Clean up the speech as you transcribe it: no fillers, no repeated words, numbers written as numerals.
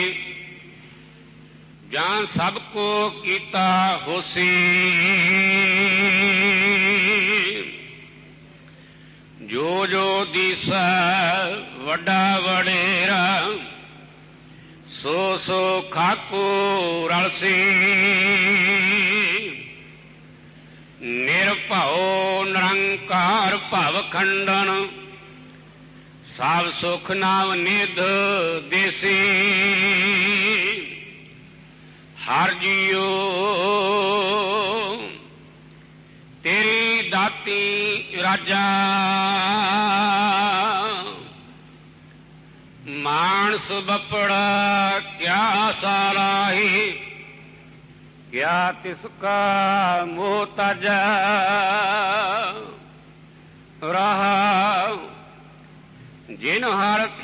ਜਾਂ ਸਭ ਕੋ ਕੀਤਾ ਹੋਸੀ। ਜੋ ਜੋ ਦੀਸੈ ਵੱਡਾ ਵਡੇਰਾ, ਸੋ ਸੋ ਖਾਕੂ ਰਲਸੀ। ਨਿਰਭਉ ਨਿਰੰਕਾਰ ਭਵ ਖੰਡਨ, ਸਭ ਸੁਖ ਨਾਮ ਨਿਧ ਦੇਸੀ। ਹਰਿ ਜੀਓ ਤੇਰੀ ਦਾਤੀ ਰਾਜਾ, ਮਾਨਸ ਬਪੜਾ ਕਿਆ ਸਾਲਾਹੀ। ਕਿਆ ਤਿਸ ਕਾ ਮੋਹ ਤਾਜਾ, ਰਹਾ ਜਿਨ ਹਰ